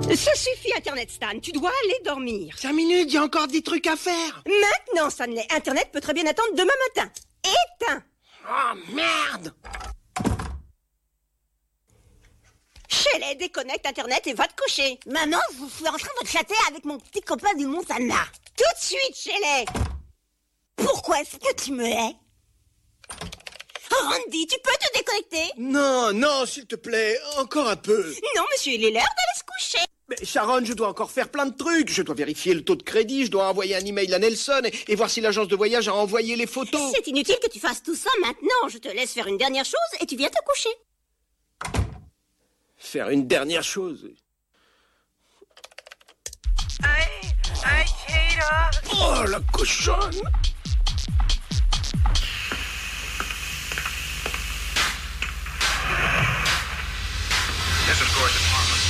Ça suffit, Internet Stan, tu dois aller dormir. 5 minutes, il y a encore des trucs à faire. Maintenant, Stanley, Internet peut très bien attendre demain matin. Éteins. Oh, merde. Shelley, déconnecte Internet et va te coucher. Maman, je suis en train de chatter avec mon petit copain du Montana. Tout de suite, Shelley. Pourquoi est-ce que tu me hais? Oh, Randy, tu peux te déconnecter? Non, non, s'il te plaît, encore un peu. Non, monsieur, il est l'heure d'aller se coucher. Mais Sharon, je dois encore faire plein de trucs. Je dois vérifier le taux de crédit, je dois envoyer un email à Nelson et voir si l'agence de voyage a envoyé les photos. C'est inutile que tu fasses tout ça maintenant. Je te laisse faire une dernière chose et tu viens te coucher. Faire une dernière chose. Oh, la cochonne! This is Gordon Harmon.